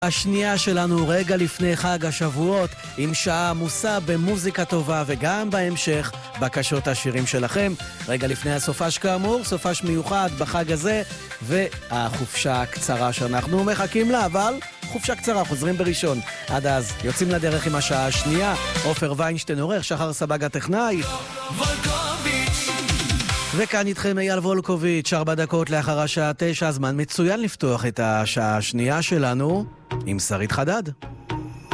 השנייה שלנו רגע לפני חג השבועות, עם שעה עמוסה במוזיקה טובה וגם בהמשך בקשות השירים שלכם. רגע לפני הסופש כאמור, סופש מיוחד בחג הזה והחופשה הקצרה שאנחנו מחכים לה, אבל חופשה קצרה, חוזרים בראשון. עד אז יוצאים לדרך עם השעה השנייה. עופר ויינשטיין עורך, שחר סבג הטכנאי. וכאן איתכם אייל וולקוביץ', 4 דקות לאחר השעה 9, זמן מצוין לפתוח את השעה השנייה שלנו עם שרית חדד.